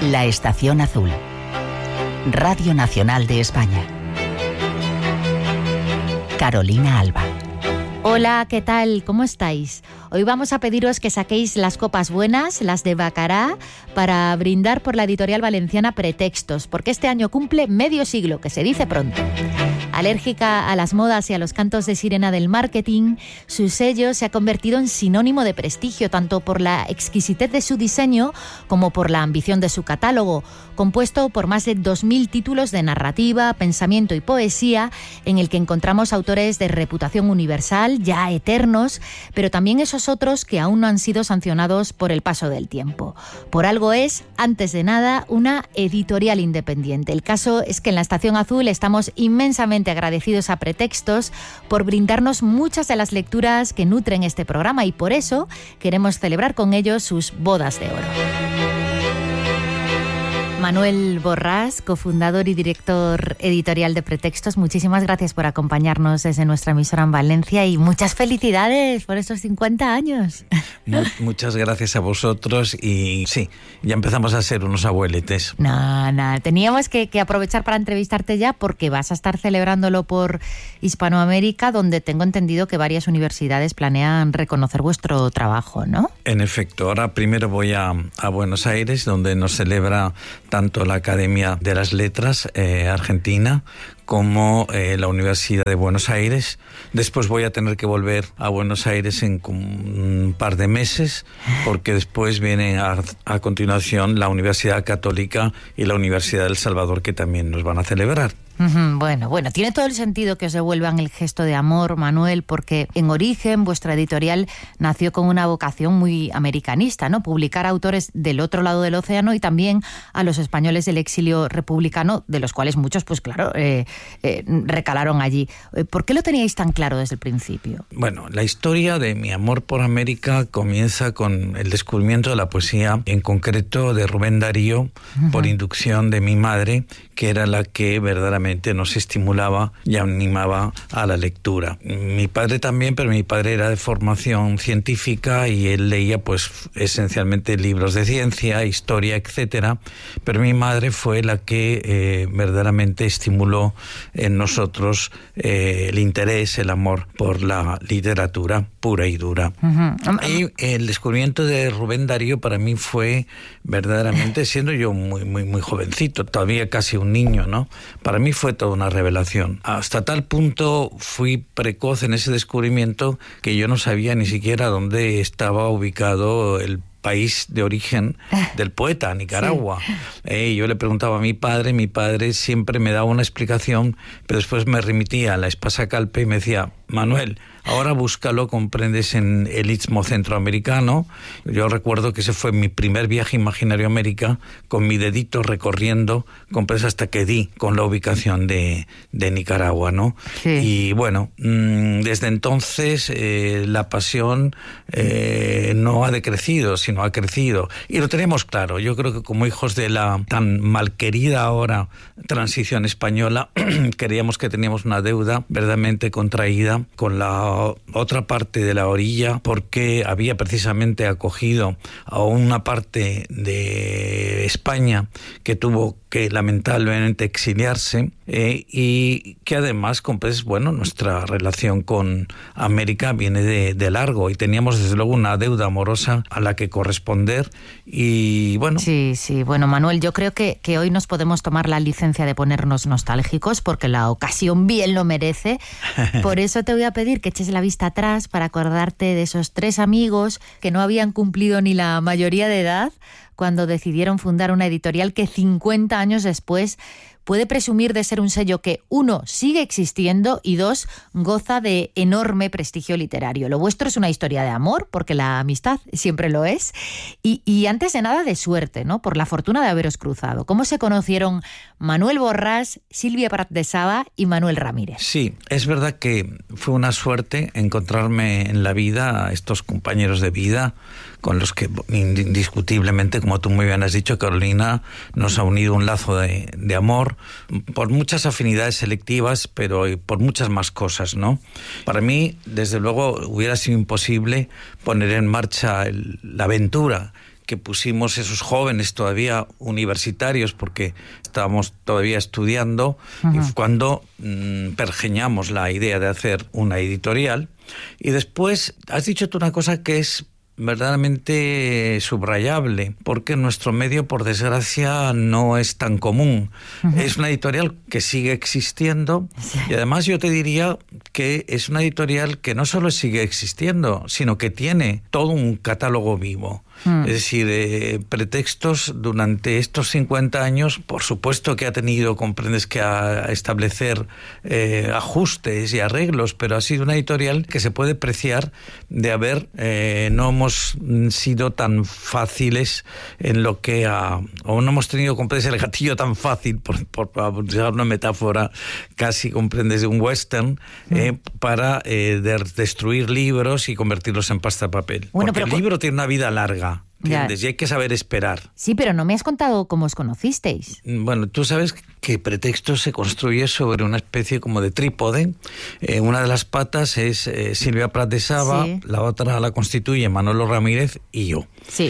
La Estación Azul. Radio Nacional de España. Carolina Alba. Hola, ¿qué tal? ¿Cómo estáis? Hoy vamos a pediros que saquéis las copas buenas, las de Baccarat, para brindar por la editorial valenciana Pretextos, porque este año cumple medio siglo, que se dice pronto. Alérgica a las modas y a los cantos de sirena del marketing, su sello se ha convertido en sinónimo de prestigio, tanto por la exquisitez de su diseño como por la ambición de su catálogo, compuesto por más de 2.000 títulos de narrativa, pensamiento y poesía, en el que encontramos autores de reputación universal, ya eternos, pero también esos otros que aún no han sido sancionados por el paso del tiempo. Por algo es, antes de nada, una editorial independiente. El caso es que en la Estación Azul estamos inmensamente agradecidos a Pretextos por brindarnos muchas de las lecturas que nutren este programa, y por eso queremos celebrar con ellos sus bodas de oro. Manuel Borràs, cofundador y director editorial de Pretextos, muchísimas gracias por acompañarnos desde nuestra emisora en Valencia y muchas felicidades por estos 50 años. Muchas gracias a vosotros y sí, ya empezamos a ser unos abueletes. No, teníamos que aprovechar para entrevistarte ya porque vas a estar celebrándolo por Hispanoamérica, donde tengo entendido que varias universidades planean reconocer vuestro trabajo, ¿no? En efecto, ahora primero voy a Buenos Aires, donde nos celebra tanto la Academia de las Letras Argentina como la Universidad de Buenos Aires. Después voy a tener que volver a Buenos Aires en un par de meses, porque después viene a continuación la Universidad Católica y la Universidad del Salvador, que también nos van a celebrar. Bueno, tiene todo el sentido que os devuelvan el gesto de amor, Manuel, porque en origen vuestra editorial nació con una vocación muy americanista, ¿no? Publicar a autores del otro lado del océano y también a los españoles del exilio republicano, de los cuales muchos, pues claro, recalaron allí. ¿Por qué lo teníais tan claro desde el principio? Bueno, la historia de mi amor por América comienza con el descubrimiento de la poesía, en concreto de Rubén Darío, por inducción de mi madre, que era la que verdaderamente nos estimulaba y animaba a la lectura. Mi padre también, pero mi padre era de formación científica y él leía pues esencialmente libros de ciencia, historia, etcétera, pero mi madre fue la que verdaderamente estimuló en nosotros el interés, el amor por la literatura pura y dura. Y el descubrimiento de Rubén Darío para mí fue verdaderamente, siendo yo muy jovencito, todavía casi un niño, ¿no? Para mí fue toda una revelación. Hasta tal punto fui precoz en ese descubrimiento que yo no sabía ni siquiera dónde estaba ubicado el país de origen del poeta, Nicaragua. Sí. Yo le preguntaba a mi padre siempre me daba una explicación, pero después me remitía a la Espasa-Calpe y me decía: Manuel, ahora búscalo, comprendes, en el Istmo Centroamericano. Yo recuerdo que ese fue mi primer viaje imaginario a América, con mi dedito recorriendo, comprendes, hasta que di con la ubicación de Nicaragua, ¿no? Sí. Y bueno, desde entonces la pasión no ha decrecido, sino ha crecido. Y lo tenemos claro. Yo creo que como hijos de la tan malquerida ahora transición española, creíamos que teníamos una deuda verdaderamente contraída con la otra parte de la orilla, porque había precisamente acogido a una parte de España que tuvo que lamentablemente exiliarse, y que además, pues, bueno, nuestra relación con América viene de largo y teníamos desde luego una deuda amorosa a la que corresponder. Y bueno. Sí, bueno, Manuel, yo creo que hoy nos podemos tomar la licencia de ponernos nostálgicos porque la ocasión bien lo merece. Por eso te voy a pedir que eches la vista atrás para acordarte de esos 3 amigos que no habían cumplido ni la mayoría de edad cuando decidieron fundar una editorial que 50 años después puede presumir de ser un sello que, 1, sigue existiendo y 2, goza de enorme prestigio literario. Lo vuestro es una historia de amor, porque la amistad siempre lo es, y antes de nada de suerte, ¿no? Por la fortuna de haberos cruzado. ¿Cómo se conocieron Manuel Borràs, Sílvia Prat de Saba y Manuel Ramírez? Sí, es verdad que fue una suerte encontrarme en la vida a estos compañeros de vida con los que indiscutiblemente, como tú muy bien has dicho, Carolina, nos ha unido un lazo de amor por muchas afinidades selectivas, pero por muchas más cosas, ¿no? Para mí, desde luego, hubiera sido imposible poner en marcha la aventura que pusimos esos jóvenes todavía universitarios, porque estábamos todavía estudiando, y cuando pergeñamos la idea de hacer una editorial. Y después has dicho tú una cosa que es verdaderamente subrayable, porque nuestro medio, por desgracia, no es tan común. Es una editorial que sigue existiendo, y además yo te diría que es una editorial que no solo sigue existiendo, sino que tiene todo un catálogo vivo. Es decir, Pretextos durante estos 50 años, por supuesto que ha tenido, comprendes, que establecer ajustes y arreglos, pero ha sido una editorial que se puede apreciar de haber, no hemos sido tan fáciles en lo que o no hemos tenido, comprendes, el gatillo tan fácil, por usar una metáfora casi, comprendes, de un western, para destruir libros y convertirlos en pasta de papel. Bueno, porque el libro tiene una vida larga. ¿Entiendes? Y hay que saber esperar. Sí, pero no me has contado cómo os conocisteis. Bueno, tú sabes que Pretextos se construye sobre una especie como de trípode. Una de las patas es Silvia Prat de Saba, la otra la constituye Manolo Ramírez y yo. Sí.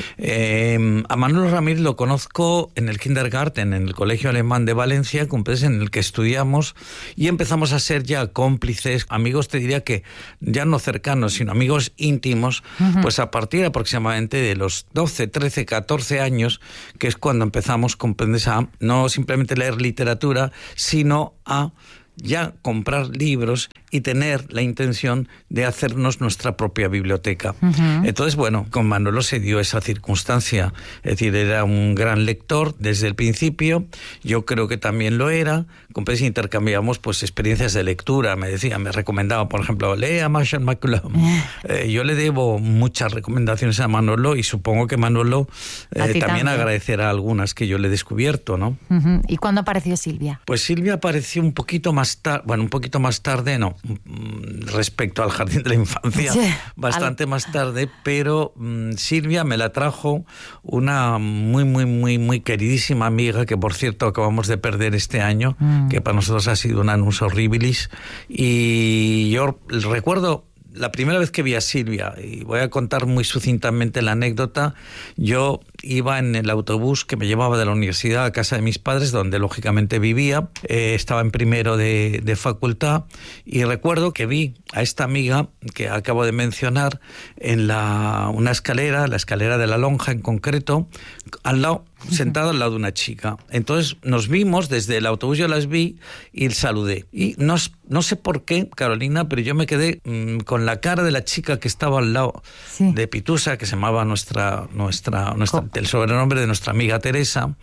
A Manolo Ramírez lo conozco en el kindergarten, en el Colegio Alemán de Valencia, en el que estudiamos, y empezamos a ser ya cómplices, amigos, te diría que ya no cercanos, sino amigos íntimos, pues a partir aproximadamente de los 12, 13, 14 años, que es cuando empezamos, comprendes, a no simplemente leer literatura, sino a ya comprar libros y tener la intención de hacernos nuestra propia biblioteca. Entonces, bueno, con Manolo se dio esa circunstancia. Es decir, era un gran lector desde el principio, yo creo que también lo era. Con Pérez intercambiamos pues experiencias de lectura. Me recomendaba, por ejemplo, lea Marshall McLuhan. Yo le debo muchas recomendaciones a Manolo, y supongo que Manolo también agradecerá algunas que yo le he descubierto, ¿no? ¿Y cuándo apareció Silvia? Pues Silvia apareció un poquito más tarde, no, respecto al Jardín de la Infancia, bastante más tarde, pero Silvia me la trajo una muy queridísima amiga, que por cierto acabamos de perder este año, que para nosotros ha sido un annus horribilis, y yo recuerdo la primera vez que vi a Silvia, y voy a contar muy sucintamente la anécdota. Yo iba en el autobús que me llevaba de la universidad a casa de mis padres, donde lógicamente vivía. Estaba en primero de facultad, y recuerdo que vi a esta amiga que acabo de mencionar en una escalera, la escalera de la Lonja en concreto, sentada al lado de una chica. Entonces nos vimos desde el autobús, yo las vi y saludé. Y no sé por qué, Carolina, pero yo me quedé con la cara de la chica que estaba al lado de Pitusa, que se llamaba el sobrenombre de nuestra amiga Teresa.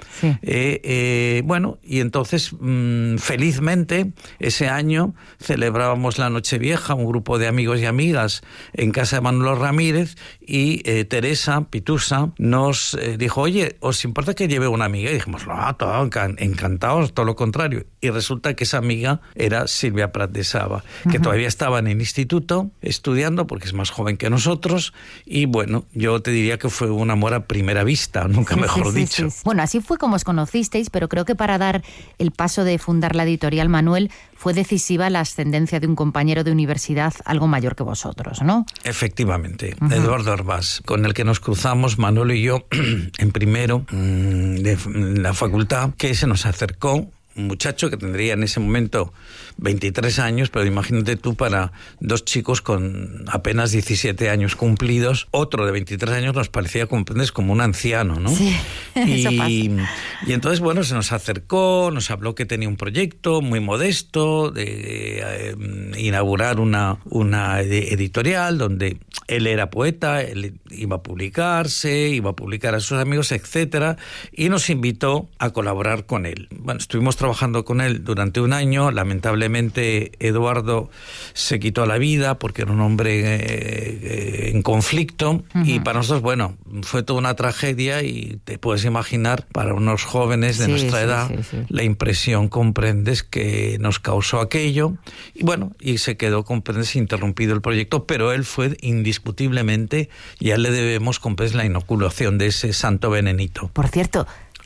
Bueno, y entonces felizmente ese año celebrábamos la Nochevieja, un grupo de amigos y amigas en casa de Manolo Ramírez, y Teresa, Pitusa, nos dijo, oye, ¿os importa que lleve una amiga? Y dijimos, no, todo, encantados, todo lo contrario. Y resulta que esa amiga era Silvia Prat de Saba, que todavía estaba en el instituto estudiando, porque es más joven que nosotros, y bueno, yo te diría que fue un amor a primera vista, nunca mejor dicho. Sí. Bueno, así fue como os conocisteis, pero creo que para dar el paso de fundar la editorial, Manuel, fue decisiva la ascendencia de un compañero de universidad algo mayor que vosotros, ¿no? Efectivamente, Eduardo Arbás, con el que nos cruzamos, Manolo y yo, en primero de la facultad, que se nos acercó un muchacho que tendría en ese momento 23 años, pero imagínate tú, para dos chicos con apenas 17 años cumplidos, otro de 23 años nos parecía, comprendes, como un anciano, ¿no? Sí, eso pasa. Y entonces, bueno, se nos acercó, nos habló que tenía un proyecto muy modesto de inaugurar una editorial donde él era poeta, él iba a publicarse, iba a publicar a sus amigos, etcétera, y nos invitó a colaborar con él. Bueno, estuvimos trabajando con él durante un año. Lamentablemente Eduardo se quitó la vida porque era un hombre en conflicto, y para nosotros, bueno, fue toda una tragedia, y te puedes imaginar, para unos jóvenes de nuestra edad, la impresión, comprendes, que nos causó aquello, y bueno, y se quedó, comprendes, interrumpido el proyecto, pero él fue indiscutiblemente, ya le debemos, comprendes, la inoculación de ese santo venenito. Por cierto,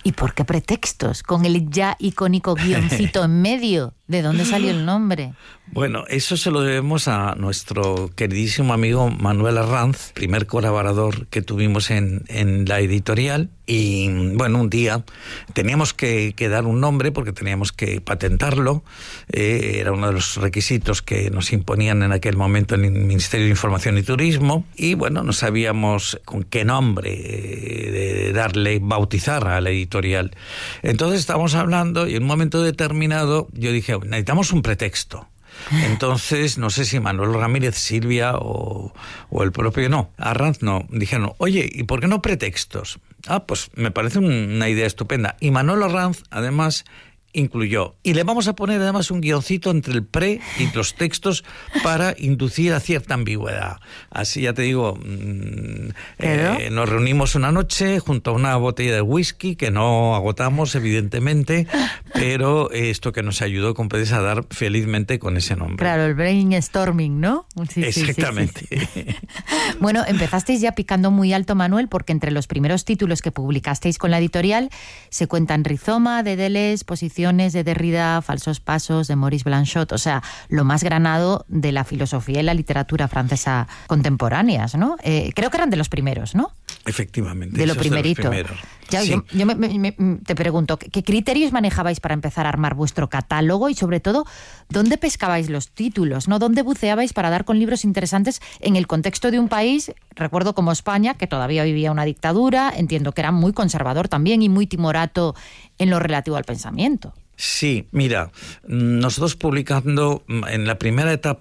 ¿Y por qué pretextos? Con el ya icónico guioncito en medio. ¿De dónde salió el nombre? Bueno, eso se lo debemos a nuestro queridísimo amigo Manuel Arranz, primer colaborador que tuvimos en la editorial. Y bueno, un día teníamos que dar un nombre porque teníamos que patentarlo. Era uno de los requisitos que nos imponían en aquel momento en el Ministerio de Información y Turismo. Y bueno, no sabíamos con qué nombre bautizar a la editorial. Entonces estábamos hablando y en un momento determinado yo dije, necesitamos un pretexto. Entonces, no sé si Manuel Ramírez, Silvia o el propio Arranz dijeron, oye, ¿y por qué no pretextos? Pues me parece una idea estupenda. Y Manuel Arranz, además, incluyó. Y le vamos a poner además un guioncito entre el pre y los textos para inducir a cierta ambigüedad. Así ya te digo, nos reunimos una noche junto a una botella de whisky que no agotamos, evidentemente, pero esto que nos ayudó con Pedro a dar felizmente con ese nombre. Claro, el brainstorming, ¿no? Sí, exactamente. Sí. Bueno, empezasteis ya picando muy alto, Manuel, porque entre los primeros títulos que publicasteis con la editorial se cuentan Rizoma, de Deleuze, Posición de Derrida, Falsos pasos, de Maurice Blanchot, o sea, lo más granado de la filosofía y la literatura francesa contemporáneas, ¿no? Creo que eran de los primeros, ¿no? Efectivamente. De lo primerito. Ya, sí. Yo te pregunto, ¿qué criterios manejabais para empezar a armar vuestro catálogo y sobre todo, dónde pescabais los títulos, ¿no? ¿Dónde buceabais para dar con libros interesantes en el contexto de un país, recuerdo como España, que todavía vivía una dictadura, entiendo que era muy conservador también y muy timorato en lo relativo al pensamiento? Sí, mira, nosotros publicando en la primera etapa